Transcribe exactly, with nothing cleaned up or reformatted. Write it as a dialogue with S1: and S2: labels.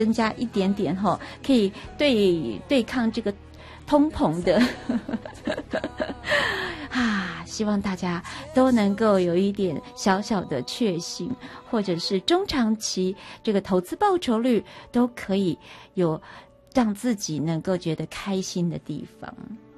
S1: 增加一点点哈，可以对对抗这个通膨的啊，希望大家都能够有一点小小的确信，或者是中长期这个投资报酬率都可以有让自己能够觉得开心的地方。